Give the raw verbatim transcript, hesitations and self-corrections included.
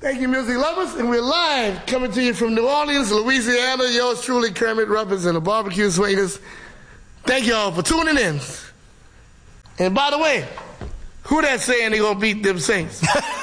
Thank you, music lovers. And we're live coming to you from New Orleans, Louisiana. Yours truly, Kermit Ruffins and the Barbecue Swingers. Thank y'all for tuning in. And by the way, who that saying they gonna beat them Saints?